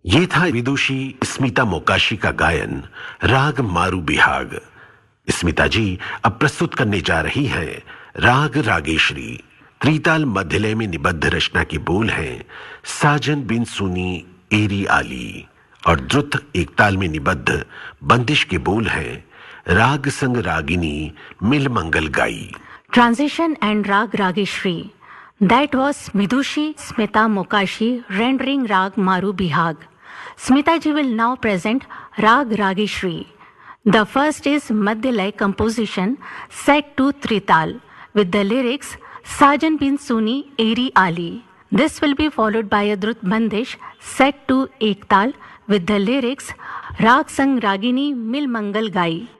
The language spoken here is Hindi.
ये था विदुषी स्मिता मोकाशी का गायन राग मारू बिहाग। स्मिता जी अब प्रस्तुत करने जा रही हैं राग रागेश्वरी। त्रिताल मध्यलय में निबद्ध रचना के बोल हैं साजन बिन सुनी एरी आली, और द्रुत एक ताल में निबद्ध बंदिश के बोल हैं राग संग रागिनी मिल मंगल गाई। Transition and Rag Rageshri. That was Vidushi Smita Mokashi rendering Rag Maru Bihag. Smita ji will now present Rag Rageshri. The first is Madhyalay composition set to Trital with the lyrics Sajan bin Suni Eri Ali. This will be followed by a Drut Bandish set to Ektal with the lyrics Rag Sang Ragini Mil Mangal Gai.